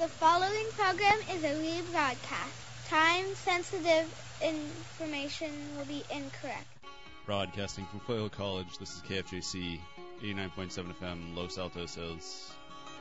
The following program is a rebroadcast. Time-sensitive information will be incorrect. Broadcasting from Foyle College, this is KFJC, 89.7 FM, Los Altos Hills.